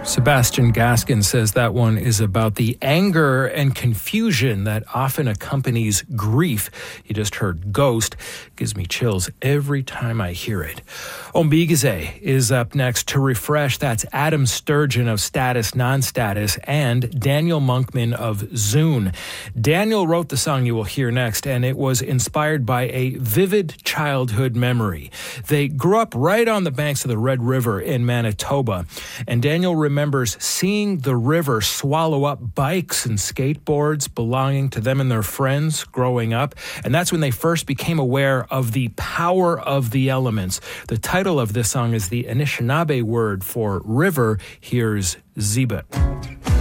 Sebastian Gaskin says that one is about the anger and confusion that often accompanies grief. You just heard Ghost. Gives me chills every time I hear it. Ombigaze is up next to refresh. That's Adam Sturgeon of Status Non-Status and Daniel Monkman of Zune. Daniel wrote the song you will hear next, and it was inspired by a vivid childhood memory. They grew up right on the banks of the Red River in Manitoba, and Daniel remembers seeing the river swallow up bikes and skateboards belonging to them and their friends growing up. And that's when they first became aware of the power of the elements. The title of this song is the Anishinaabe word for river. Here's Ziba.